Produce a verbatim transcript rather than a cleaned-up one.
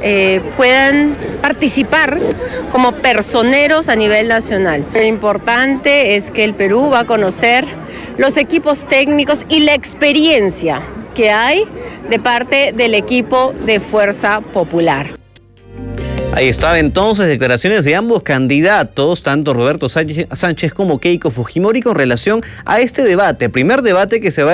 eh, puedan participar como personeros a nivel nacional. Lo importante es que el Perú va a conocer los equipos técnicos y la experiencia que hay de parte del equipo de Fuerza Popular. Ahí estaban entonces declaraciones de ambos candidatos, tanto Roberto Sánchez como Keiko Fujimori, con relación a este debate, primer debate que se va